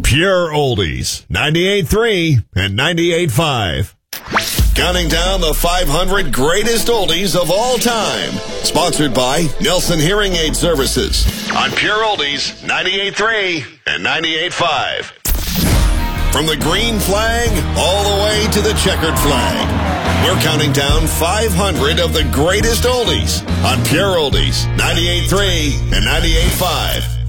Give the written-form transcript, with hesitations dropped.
Pure Oldies, 98.3 and 98.5. Counting down the 500 greatest oldies of all time. Sponsored by Nelson Hearing Aid Services on Pure Oldies, 98.3 and 98.5. From the green flag all the way to the checkered flag, we're counting down 500 of the greatest oldies on Pure Oldies, 98.3 and 98.5.